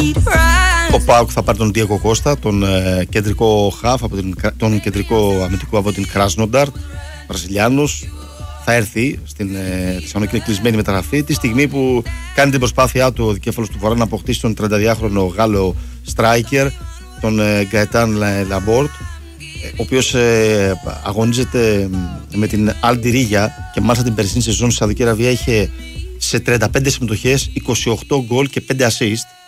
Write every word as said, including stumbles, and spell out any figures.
Ο ΠΑΟΚ θα πάρει τον Ντιέγκο Κώστα, τον ε, κεντρικό χαφ, από την, τον κεντρικό αμυντικό από την Κράσνονταρ, Βραζιλιάνος. Θα έρθει στην ε, Θεσσαλονίκη, κλεισμένη μεταγραφή, τη στιγμή που κάνει την προσπάθειά του ο δικέφαλος του Βορρά να αποκτήσει τον τριανταδυάχρονο Γάλλο στράικερ, τον ε, Γκαετάν Λαμπόρτ, ο οποίος ε, αγωνίζεται με την Αλντιρίγια και μάλιστα την περσινή σεζόν στη Σαουδική Αραβία είχε σε τριάντα πέντε συμμετοχές είκοσι οκτώ γκολ και πέντε assist.